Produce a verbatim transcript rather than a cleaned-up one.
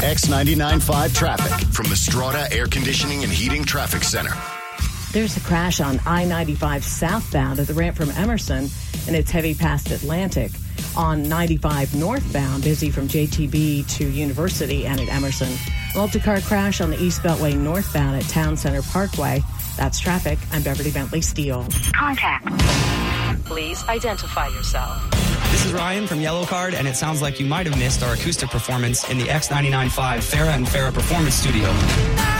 X ninety-nine point five traffic from the Strata Air Conditioning and Heating Traffic Center. There's a crash on I ninety-five southbound at the ramp from Emerson, and it's heavy past Atlantic. On ninety-five northbound, busy from J T B to University and at Emerson. Multi-car crash on the East Beltway northbound at Town Center Parkway. That's traffic. I'm Beverly Bentley Steele. Contact. Please identify yourself. This is Ryan from Yellow Card, and it sounds like you might have missed our acoustic performance in the X ninety-nine point five Farrah and Farrah Performance Studio.